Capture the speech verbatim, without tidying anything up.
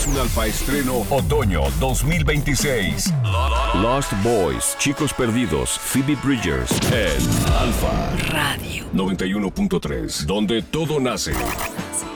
es un alfa estreno otoño dos mil veintiséis. Lost Boys, Chicos Perdidos, Phoebe Bridgers en Alfa Radio noventa y uno punto tres, donde todo nace.